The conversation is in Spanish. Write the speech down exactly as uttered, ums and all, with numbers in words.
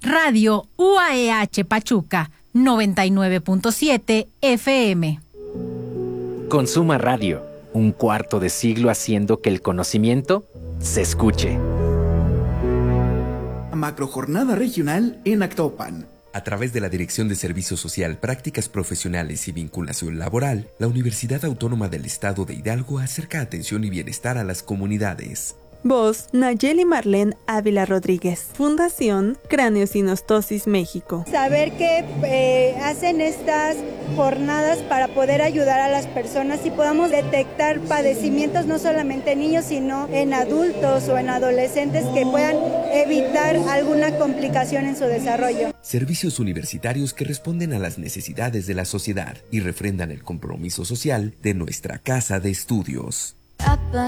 Radio U A E H Pachuca, noventa y nueve punto siete F M. Consuma Radio, un cuarto de siglo haciendo que el conocimiento se escuche. Macrojornada regional en Actopan. A través de la Dirección de Servicio Social, Prácticas Profesionales y Vinculación Laboral, la Universidad Autónoma del Estado de Hidalgo acerca atención y bienestar a las comunidades. Voz, Nayeli Marlene Ávila Rodríguez. Fundación Craneosinostosis México. Saber que eh, hacen estas jornadas para poder ayudar a las personas y podamos detectar padecimientos no solamente en niños, sino en adultos o en adolescentes que puedan evitar alguna complicación en su desarrollo. Servicios universitarios que responden a las necesidades de la sociedad y refrendan el compromiso social de nuestra casa de estudios.